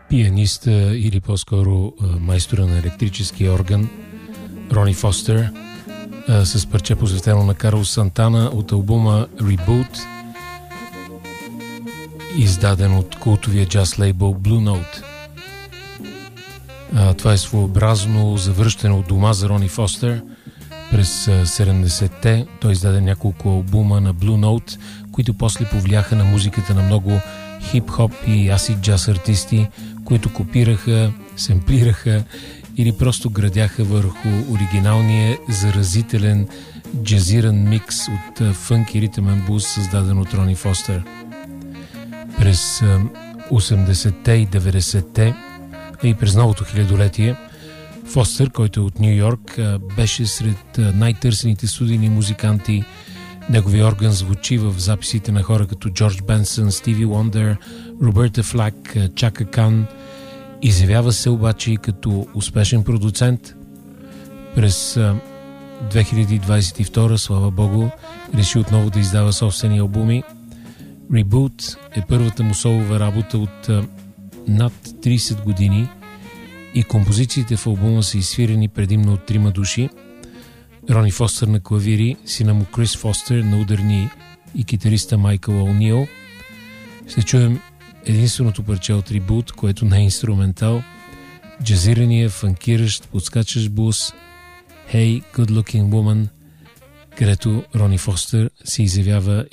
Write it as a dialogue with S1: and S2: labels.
S1: Пианиста или по-скоро майстора на електрическия орган Рони Фостер с парче посветено на Карлос Сантана от албума Reboot, издаден от култовия джаз лейбъл Blue Note. Това е своеобразно завръщане от дома за Рони Фостер. През 70-те той издаде няколко албума на Blue Note, които после повлияха на музиката на много хип-хоп и асид джаз артисти, които копираха, семплираха или просто градяха върху оригиналния заразителен джазиран микс от фънк и ритъмен блуз, създаден от Рони Фостер. През 80-те и 90-те и през новото хилядолетие Фостер, който е от Ню Йорк, беше сред най-търсените студийни музиканти. Неговия орган звучи в записите на хора като Джордж Бенсън, Стиви Уондър, Роберта Флак, Чака Кан. Изявява се обаче и като успешен продуцент. През 2022, слава богу, реши отново да издава собствени албуми. Reboot е първата му солова работа от над 30 години и композициите в албума са изсвирени предимно от 3 души. Рони Фостер на клавири, сина му Крис Фостер на ударни и китариста Майкъл О'Нил. Ще чуем единственото парче от Reboot, което не е инструментал, джазирания, фанкиращ, подскачащ блуз Hey Good Looking Woman, където Рони Фостер се изявява